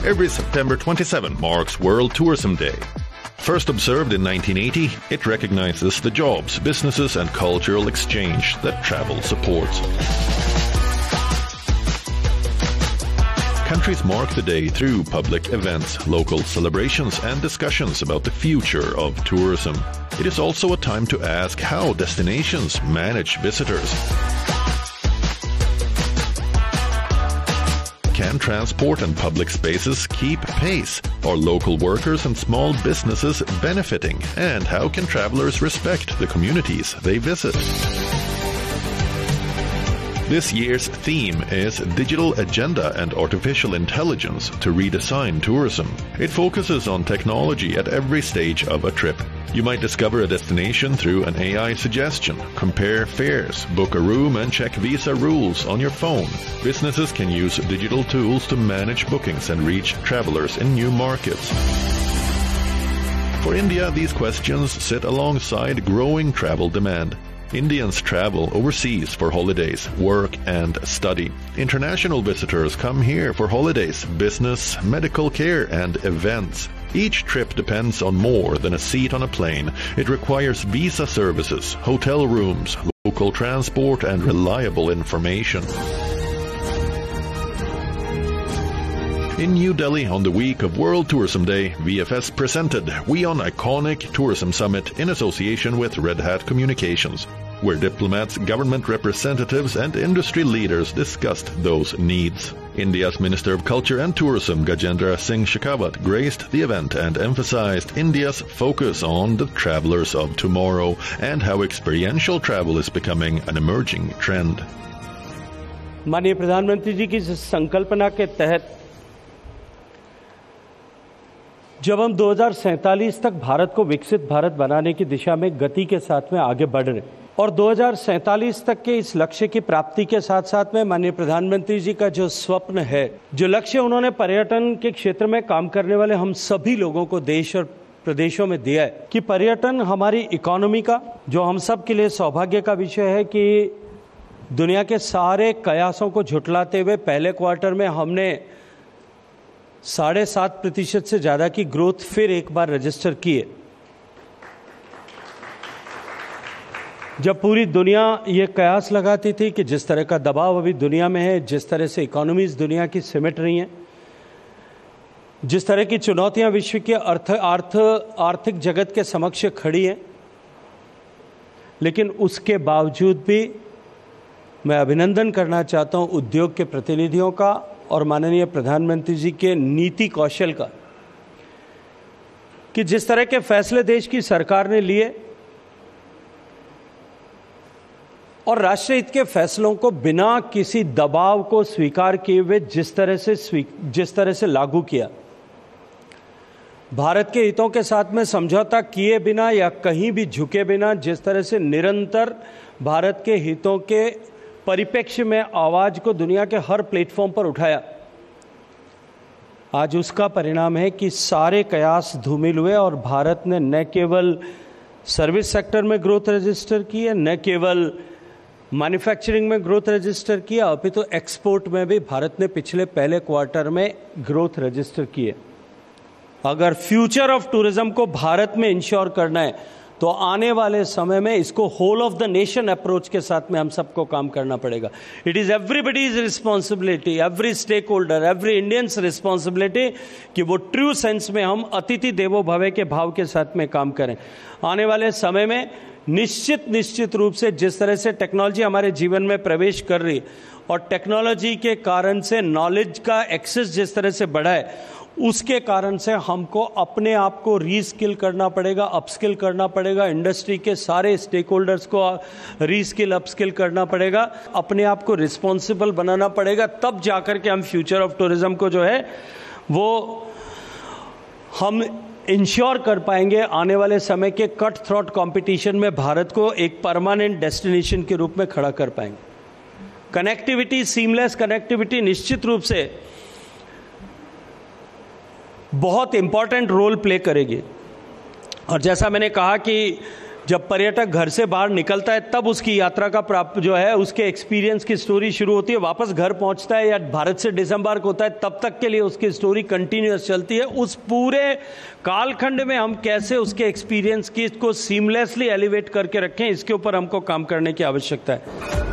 Every September 27 marks World Tourism Day. First observed in 1980, it recognizes the jobs, businesses and cultural exchange that travel supports. Countries mark the day through public events, local celebrations and discussions about the future of tourism. It is also a time to ask how destinations manage visitors. Can transport and public spaces keep pace? Are local workers and small businesses benefiting? And how can travelers respect the communities they visit? This year's theme is Digital Agenda and Artificial Intelligence to Redesign Tourism. It focuses on technology at every stage of a trip. You might discover a destination through an AI suggestion, compare fares, book a room and check visa rules on your phone. Businesses can use digital tools to manage bookings and reach travelers in new markets. For India, these questions sit alongside growing travel demand. Indians travel overseas for holidays, work and study. International visitors come here for holidays, business, medical care and events. Each trip depends on more than a seat on a plane. It requires visa services, hotel rooms, local transport and reliable information. In New Delhi on the week of World Tourism Day, VFS presented WION Iconic Tourism Summit in association with Red Hat Communications, where diplomats, government representatives and industry leaders discussed those needs. India's Minister of Culture and Tourism, Gajendra Singh Shekhawat, graced the event and emphasized India's focus on the travelers of tomorrow and how experiential travel is becoming an emerging trend. माननीय प्रधानमंत्री जी की संकल्पना के तहत जब हम 2047 तक भारत को विकसित भारत बनाने की दिशा में गति के साथ में आगे बढ़ रहे हैं और 2047 तक के इस लक्ष्य की प्राप्ति के साथ साथ में माननीय प्रधानमंत्री जी का जो स्वप्न है, जो लक्ष्य उन्होंने पर्यटन के क्षेत्र में काम करने वाले हम सभी लोगों को देश और प्रदेशों में दिया है कि पर्यटन हमारी इकोनॉमी का, जो हम सब के लिए सौभाग्य का विषय है कि दुनिया के सारे कयासों को झुटलाते हुए पहले क्वार्टर में हमने 7.5% से ज्यादा की ग्रोथ फिर एक बार रजिस्टर की है। जब पूरी दुनिया ये कयास लगाती थी कि जिस तरह का दबाव अभी दुनिया में है, जिस तरह से इकोनॉमीज दुनिया की सिमट रही हैं, जिस तरह की चुनौतियां विश्व के आर्थिक जगत के समक्ष खड़ी हैं, लेकिन उसके बावजूद भी मैं अभिनंदन करना चाहता हूं उद्योग के प्रतिनिधियों का और माननीय प्रधानमंत्री जी के नीति कौशल का कि जिस तरह के फैसले देश की सरकार ने लिए और राष्ट्रीय हित के फैसलों को बिना किसी दबाव को स्वीकार किए हुए जिस तरह से लागू किया, भारत के हितों के साथ में समझौता किए बिना या कहीं भी झुके बिना जिस तरह से निरंतर भारत के हितों के परिप्रेक्ष्य में आवाज को दुनिया के हर प्लेटफॉर्म पर उठाया, आज उसका परिणाम है कि सारे कयास धूमिल हुए और भारत ने न केवल सर्विस सेक्टर में ग्रोथ रजिस्टर की है, न केवल मैन्युफैक्चरिंग में ग्रोथ रजिस्टर किया, अपितु तो एक्सपोर्ट में भी भारत ने पिछले पहले क्वार्टर में ग्रोथ रजिस्टर की है। अगर फ्यूचर ऑफ टूरिज्म को भारत में इंश्योर करना है तो आने वाले समय में इसको whole of the nation approach के साथ में हम सबको काम करना पड़ेगा। It is everybody's responsibility, every stake holder, every Indians responsibility कि वो ट्रू सेंस में हम अतिथि देवो भव के भाव के साथ में काम करें। आने वाले समय में निश्चित रूप से जिस तरह से टेक्नोलॉजी हमारे जीवन में प्रवेश कर रही है और टेक्नोलॉजी के कारण से नॉलेज का एक्सेस जिस तरह से बढ़ा है, उसके कारण से हमको अपने आप को रीस्किल करना पड़ेगा, अपस्किल करना पड़ेगा, इंडस्ट्री के सारे स्टेक होल्डर्स को रीस्किल अपस्किल करना पड़ेगा, अपने आप को रिस्पॉन्सिबल बनाना पड़ेगा, तब जाकर के हम फ्यूचर ऑफ टूरिज्म को जो है वो हम इंश्योर कर पाएंगे। आने वाले समय के कट थ्रोट कंपटीशन में भारत को एक परमानेंट डेस्टिनेशन के रूप में खड़ा कर पाएंगे। कनेक्टिविटी, सीमलेस कनेक्टिविटी निश्चित रूप से बहुत इंपॉर्टेंट रोल प्ले करेगी और जैसा मैंने कहा कि जब पर्यटक घर से बाहर निकलता है तब उसकी यात्रा का प्राप्त जो है उसके एक्सपीरियंस की स्टोरी शुरू होती है, वापस घर पहुंचता है या भारत से डिसएम्बार्क होता है तब तक के लिए उसकी स्टोरी कंटिन्यूअस चलती है। उस पूरे कालखंड में हम कैसे उसके एक्सपीरियंस की को सीमलेसली एलिवेट करके रखें, इसके ऊपर हमको काम करने की आवश्यकता है।